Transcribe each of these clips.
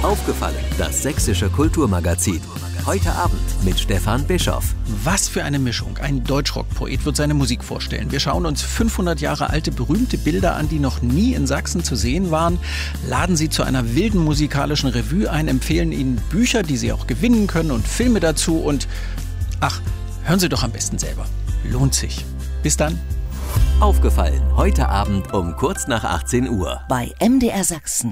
Aufgefallen, das sächsische Kulturmagazin. Heute Abend mit Stefan Bischoff. Was für eine Mischung. Ein Deutschrock-Poet wird seine Musik vorstellen. Wir schauen uns 500 Jahre alte berühmte Bilder an, die noch nie in Sachsen zu sehen waren, laden Sie zu einer wilden musikalischen Revue ein, empfehlen Ihnen Bücher, die Sie auch gewinnen können und Filme dazu und hören Sie doch am besten selber. Lohnt sich. Bis dann. Aufgefallen, heute Abend um kurz nach 18 Uhr. Bei MDR Sachsen.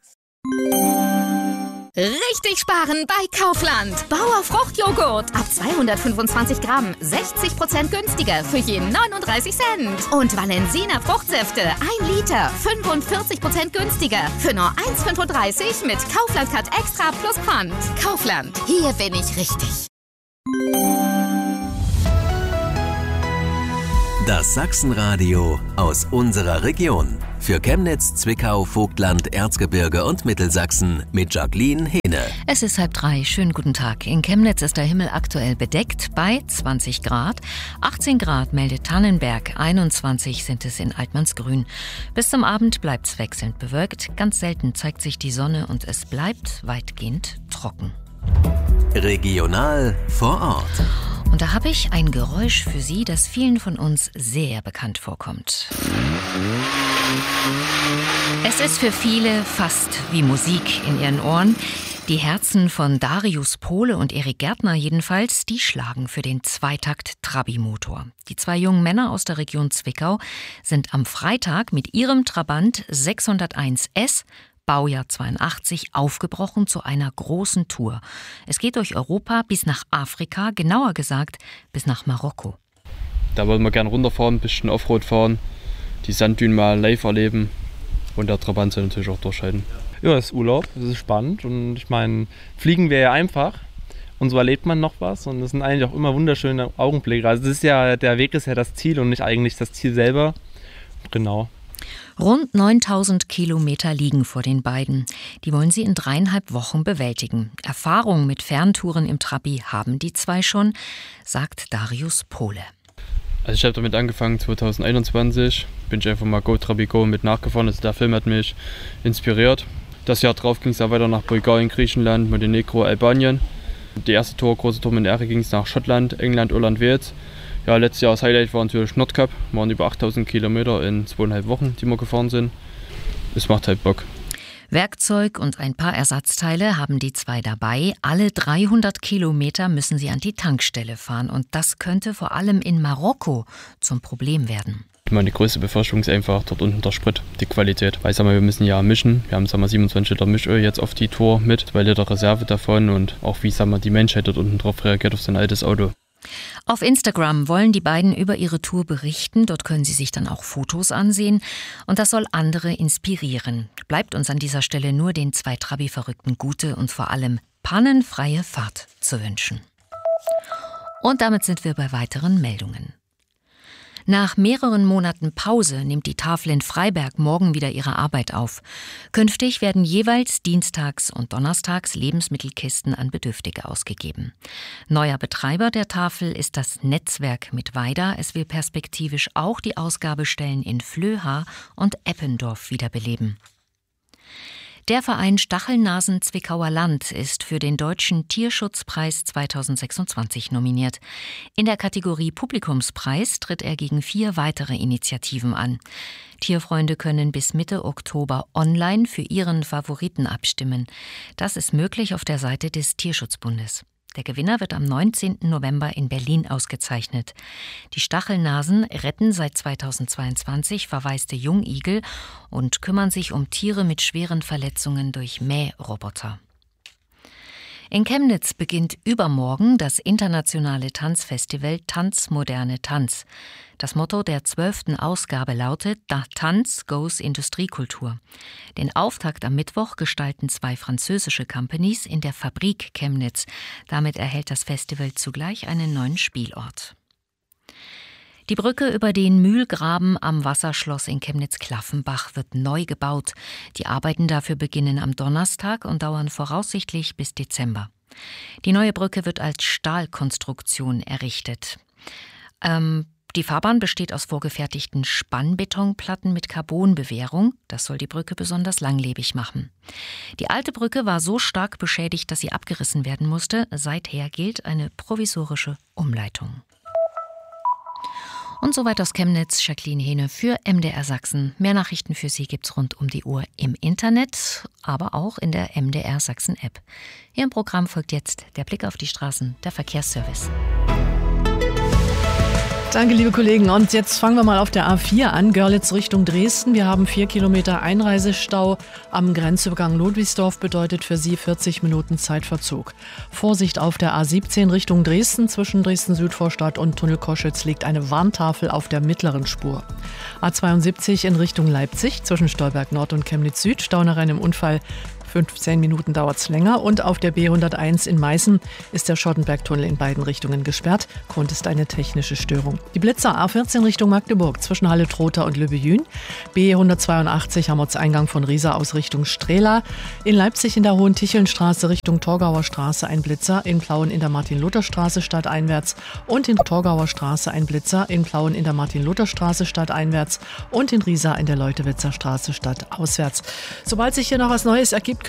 Richtig sparen bei Kaufland. Bauer Fruchtjoghurt ab 225 Gramm, 60% günstiger für je 39 Cent. Und Valensina Fruchtsäfte 1 Liter, 45% günstiger für nur 1,35 mit Kaufland Cut Extra plus Pfand. Kaufland, hier bin ich richtig. Das Sachsenradio aus unserer Region. Für Chemnitz, Zwickau, Vogtland, Erzgebirge und Mittelsachsen mit Jacqueline Hehne. Es ist 7:30. Schönen guten Tag. In Chemnitz ist der Himmel aktuell bedeckt bei 20 Grad. 18 Grad meldet Tannenberg, 21 sind es in Altmannsgrün. Bis zum Abend bleibt es wechselnd bewölkt. Ganz selten zeigt sich die Sonne und es bleibt weitgehend trocken. Regional vor Ort. Und da habe ich ein Geräusch für Sie, das vielen von uns sehr bekannt vorkommt. Es ist für viele fast wie Musik in ihren Ohren. Die Herzen von Darius Pohle und Erik Gärtner jedenfalls, die schlagen für den Zweitakt-Trabi-Motor. Die zwei jungen Männer aus der Region Zwickau sind am Freitag mit ihrem Trabant 601S Baujahr 82 aufgebrochen zu einer großen Tour. Es geht durch Europa bis nach Afrika, genauer gesagt bis nach Marokko. Da wollen wir gerne runterfahren, ein bisschen Offroad fahren, die Sanddünen mal live erleben und der Trabant soll natürlich auch durchhalten. Ja, es ist Urlaub, es ist spannend und ich meine, fliegen wäre ja einfach und so erlebt man noch was und es sind eigentlich auch immer wunderschöne Augenblicke. Also das ist ja, der Weg ist ja das Ziel und nicht eigentlich das Ziel selber. Genau. Rund 9000 Kilometer liegen vor den beiden. Die wollen sie in 3,5 Wochen bewältigen. Erfahrung mit Ferntouren im Trabi haben die zwei schon, sagt Darius Pohle. Also ich habe damit angefangen 2021, bin ich einfach mal Go Trabi Go mit nachgefahren. Also der Film hat mich inspiriert. Das Jahr drauf ging es dann weiter nach Bulgarien, Griechenland, Montenegro, Albanien. Die erste Tour, große Tour mit der ging es nach Schottland, England, Irland, Wales. Ja, letztes Jahr das Highlight war natürlich Nordkap. Waren über 8000 Kilometer in 2,5 Wochen, die wir gefahren sind. Es macht halt Bock. Werkzeug und ein paar Ersatzteile haben die zwei dabei. Alle 300 Kilometer müssen sie an die Tankstelle fahren. Und das könnte vor allem in Marokko zum Problem werden. Die größte Befürchtung ist einfach dort unten der Sprit, die Qualität. Weil wir müssen ja mischen. Wir haben 27 Liter Mischöl jetzt auf die Tour mit, 2 Liter Reserve davon. Und auch wie die Menschheit dort unten drauf reagiert auf sein altes Auto. Auf Instagram wollen die beiden über ihre Tour berichten. Dort können sie sich dann auch Fotos ansehen. Und das soll andere inspirieren. Bleibt uns an dieser Stelle nur den zwei Trabi-Verrückten gute und vor allem pannenfreie Fahrt zu wünschen. Und damit sind wir bei weiteren Meldungen. Nach mehreren Monaten Pause nimmt die Tafel in Freiberg morgen wieder ihre Arbeit auf. Künftig werden jeweils dienstags und donnerstags Lebensmittelkisten an Bedürftige ausgegeben. Neuer Betreiber der Tafel ist das Netzwerk mit Weida. Es will perspektivisch auch die Ausgabestellen in Flöha und Eppendorf wiederbeleben. Der Verein Stachelnasen Zwickauer Land ist für den Deutschen Tierschutzpreis 2026 nominiert. In der Kategorie Publikumspreis tritt er gegen 4 weitere Initiativen an. Tierfreunde können bis Mitte Oktober online für ihren Favoriten abstimmen. Das ist möglich auf der Seite des Tierschutzbundes. Der Gewinner wird am 19. November in Berlin ausgezeichnet. Die Stachelnasen retten seit 2022 verwaiste Jungigel und kümmern sich um Tiere mit schweren Verletzungen durch Mähroboter. In Chemnitz beginnt übermorgen das internationale Tanzfestival Tanz Moderne Tanz. Das Motto der 12. Ausgabe lautet Tanz goes Industriekultur. Den Auftakt am Mittwoch gestalten 2 französische Companies in der Fabrik Chemnitz. Damit erhält das Festival zugleich einen neuen Spielort. Die Brücke über den Mühlgraben am Wasserschloss in Chemnitz-Klaffenbach wird neu gebaut. Die Arbeiten dafür beginnen am Donnerstag und dauern voraussichtlich bis Dezember. Die neue Brücke wird als Stahlkonstruktion errichtet. Die Fahrbahn besteht aus vorgefertigten Spannbetonplatten mit Carbonbewehrung. Das soll die Brücke besonders langlebig machen. Die alte Brücke war so stark beschädigt, dass sie abgerissen werden musste. Seither gilt eine provisorische Umleitung. Und soweit aus Chemnitz, Jacqueline Hehne für MDR Sachsen. Mehr Nachrichten für Sie gibt's rund um die Uhr im Internet, aber auch in der MDR Sachsen App. Hier im Programm folgt jetzt der Blick auf die Straßen, der Verkehrsservice. Danke, liebe Kollegen. Und jetzt fangen wir mal auf der A4 an, Görlitz Richtung Dresden. Wir haben 4 Kilometer Einreisestau am Grenzübergang Ludwigsdorf, bedeutet für Sie 40 Minuten Zeitverzug. Vorsicht auf der A17 Richtung Dresden. Zwischen Dresden-Südvorstadt und Tunnel Koschitz liegt eine Warntafel auf der mittleren Spur. A72 in Richtung Leipzig, zwischen Stolberg Nord und Chemnitz Süd, Stau nach einem Unfall. 15 Minuten dauert es länger. Und auf der B101 in Meißen ist der Schottenbergtunnel in beiden Richtungen gesperrt. Grund ist eine technische Störung. Die Blitzer A14 Richtung Magdeburg zwischen Halle-Trotha und Lübbejün. B182 am Ortseingang von Riesa aus Richtung Strehla. In Leipzig in der Hohen-Tichelnstraße Richtung Torgauer Straße ein Blitzer. In Plauen in der Martin-Luther-Straße stadteinwärts. Und in Torgauer Straße ein Blitzer. In Plauen in der Martin-Luther-Straße stadteinwärts. Und in Riesa in der Leutewitzer Straße stadtauswärts. Sobald sich hier noch was Neues ergibt,